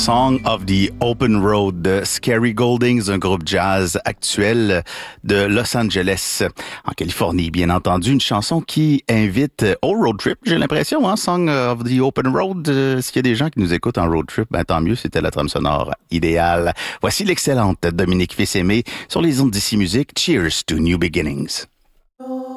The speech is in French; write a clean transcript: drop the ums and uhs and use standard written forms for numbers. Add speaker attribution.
Speaker 1: Song of the Open Road de Scary Goldings, un groupe jazz actuel de Los Angeles, en Californie, bien entendu. Une chanson qui invite au road trip, j'ai l'impression, hein, Song of the Open Road. S'il y a des gens qui nous écoutent en road trip, ben tant mieux, c'était la trame sonore idéale. Voici l'excellente Dominique Fils-Aimé sur les ondes d'Ici Musique. Cheers to New Beginnings.